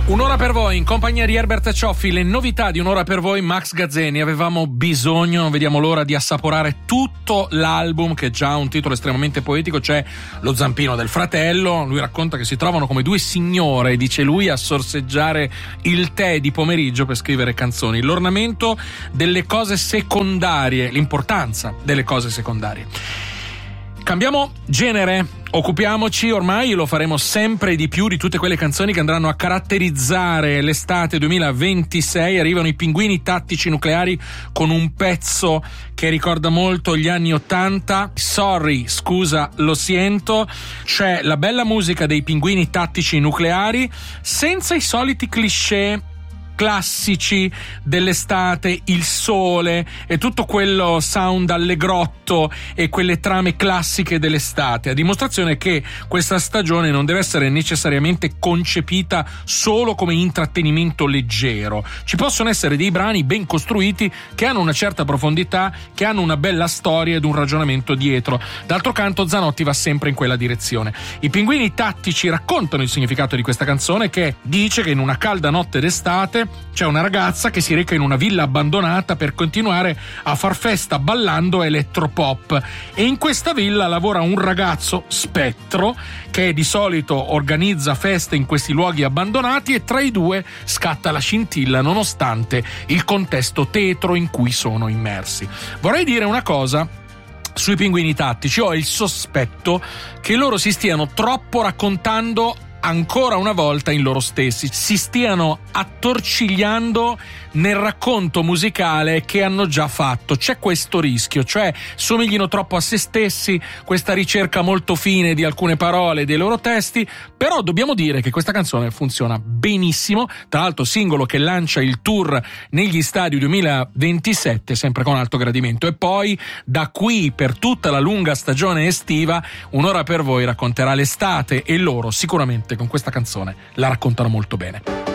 Un'ora per voi in compagnia di Herbert Cioffi, le novità di Un'ora per voi, Max Gazzeni. Avevamo bisogno, non vediamo l'ora di assaporare tutto l'album, che già ha un titolo estremamente poetico. C'è Lo zampino del fratello, lui racconta che si trovano come due signore, dice lui, a sorseggiare il tè di pomeriggio per scrivere canzoni. L'ornamento delle cose secondarie, l'importanza delle cose secondarie. Cambiamo genere, occupiamoci ormai, lo faremo sempre di più, di tutte quelle canzoni che andranno a caratterizzare l'estate 2026. Arrivano i Pinguini Tattici Nucleari con un pezzo che ricorda molto gli anni '80, Sorry, scusa, lo siento. C'è la bella musica dei Pinguini Tattici Nucleari senza i soliti cliché classici dell'estate, il sole e tutto quello sound allegrotto e quelle trame classiche dell'estate, a dimostrazione che questa stagione non deve essere necessariamente concepita solo come intrattenimento leggero. Ci possono essere dei brani ben costruiti che hanno una certa profondità, che hanno una bella storia ed un ragionamento dietro. D'altro canto Zanotti va sempre in quella direzione. I Pinguini Tattici raccontano il significato di questa canzone, che dice che in una calda notte d'estate c'è una ragazza che si reca in una villa abbandonata per continuare a far festa ballando elettropop, e in questa villa lavora un ragazzo spettro che di solito organizza feste in questi luoghi abbandonati, e tra i due scatta la scintilla nonostante il contesto tetro in cui sono immersi. Vorrei dire una cosa sui Pinguini Tattici: ho il sospetto che loro si stiano troppo raccontando ancora una volta in loro stessi, si stiano attorcigliando nel racconto musicale che hanno già fatto. C'è questo rischio, cioè somiglino troppo a se stessi, questa ricerca molto fine di alcune parole dei loro testi. Però dobbiamo dire che questa canzone funziona benissimo, tra l'altro singolo che lancia il tour negli stadi 2027 sempre con alto gradimento, e poi da qui per tutta la lunga stagione estiva Un'ora per voi racconterà l'estate, e loro sicuramente con questa canzone la raccontano molto bene.